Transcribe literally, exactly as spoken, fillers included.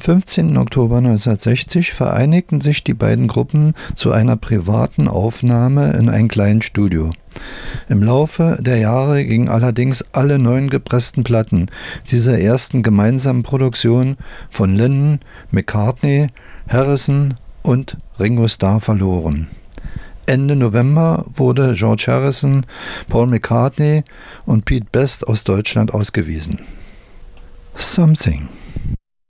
fünfzehnten Oktober neunzehnhundertsechzig vereinigten sich die beiden Gruppen zu einer privaten Aufnahme in einem kleinen Studio. Im Laufe der Jahre gingen allerdings alle neun gepressten Platten dieser ersten gemeinsamen Produktion von Lennon, McCartney, Harrison und Ringo Starr verloren. Ende November wurde George Harrison, Paul McCartney und Pete Best aus Deutschland ausgewiesen. Something.